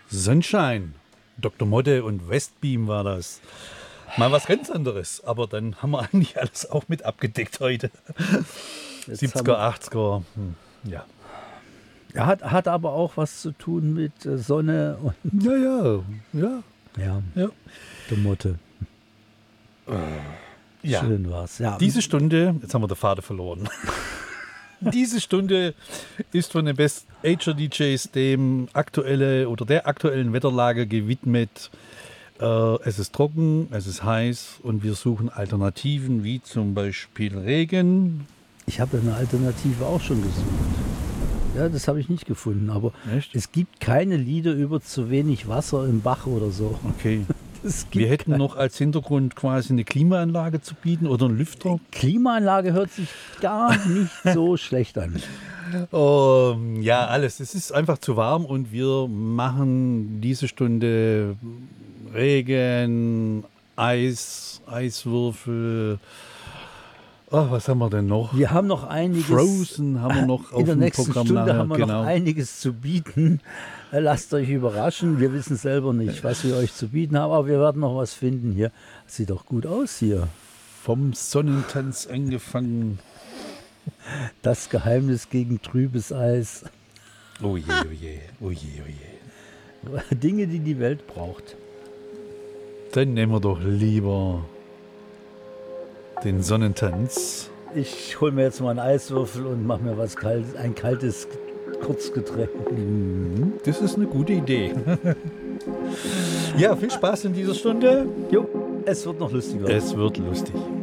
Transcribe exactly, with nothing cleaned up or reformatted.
Sunshine, Doktor Motte und Westbeam war das. Mal was ganz anderes, aber dann haben wir eigentlich alles auch mit abgedeckt heute. Jetzt siebziger, achtziger, hm, ja. Er hat, hat aber auch was zu tun mit äh, Sonne und. Ja, ja, ja. Ja, ja. Der Motte. Ja. Schön war's. Ja. Diese Stunde, jetzt haben wir den Faden verloren. Diese Stunde ist von den Best Ager D Js dem aktuelle oder der aktuellen Wetterlage gewidmet. Äh, es ist trocken, es ist heiß und wir suchen Alternativen wie zum Beispiel Regen. Ich habe eine Alternative auch schon gesucht. Ja, das habe ich nicht gefunden, aber Echt? es gibt keine Lieder über zu wenig Wasser im Bach oder so. Okay. Wir hätten noch als Hintergrund quasi eine Klimaanlage zu bieten oder einen Lüfter. Klimaanlage hört sich gar nicht so schlecht an. Um, ja, alles. Es ist einfach zu warm und wir machen diese Stunde Regen, Eis, Eiswürfel. Oh, was haben wir denn noch? Wir haben noch einiges. Frozen haben wir noch auf in der dem nächsten Programm. Stunde nachher. haben wir Genau. noch einiges zu bieten. Lasst euch überraschen. Wir wissen selber nicht, was wir euch zu bieten haben, aber wir werden noch was finden hier. Sieht doch gut aus hier. Vom Sonnentanz angefangen. Das Geheimnis gegen trübes Eis. Oh je, oh je, oh je, oh je. Dinge, die die Welt braucht. Dann nehmen wir doch lieber den Sonnentanz. Ich hole mir jetzt mal einen Eiswürfel und mache mir was Kaltes, ein kaltes Kurzgetränk. Das ist eine gute Idee. Ja, viel Spaß in dieser Stunde. Jo, es wird noch lustiger. Es wird lustig.